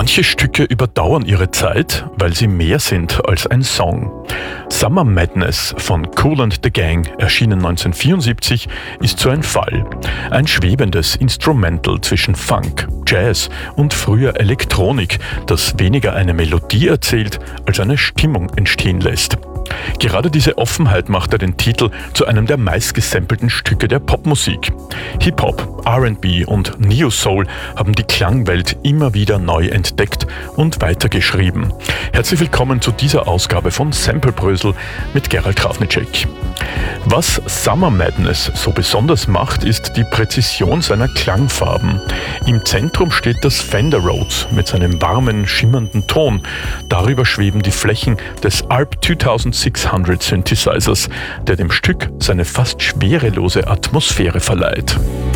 Manche Stücke überdauern ihre Zeit, weil sie mehr sind als ein Song. Summer Madness von Kool and the Gang, erschienen 1974, ist so ein Fall. Ein schwebendes Instrumental zwischen Funk, Jazz und früher Elektronik, das weniger eine Melodie erzählt, als eine Stimmung entstehen lässt. Gerade diese Offenheit machte den Titel zu einem der meistgesampelten Stücke der Popmusik. Hip-Hop, R&B und Neo Soul haben die Klangwelt immer wieder neu entdeckt und weitergeschrieben. Herzlich willkommen zu dieser Ausgabe von Samplebrösel mit Gerald Krafnicek. Was Summer Madness so besonders macht, ist die Präzision seiner Klangfarben. Im Zentrum steht das Fender Rhodes mit seinem warmen, schimmernden Ton. Darüber schweben die Flächen des ARP 2600 Synthesizers, der dem Stück seine fast schwerelose Atmosphäre verleiht.